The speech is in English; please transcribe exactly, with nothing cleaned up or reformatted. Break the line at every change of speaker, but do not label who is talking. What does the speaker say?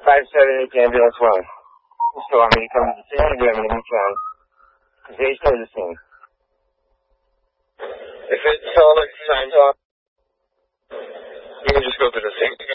five seven eight ambulance one. You still want me to come to the scene or do you want me to meet you on? Because they stay the scene.
If it's all like signs off, you can just go to the scene.